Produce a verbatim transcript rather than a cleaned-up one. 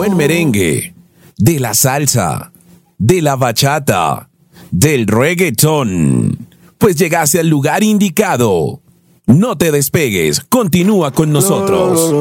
buen merengue, de la salsa, de la bachata, del reggaetón. Pues llegaste al lugar indicado. No te despegues, continúa con nosotros.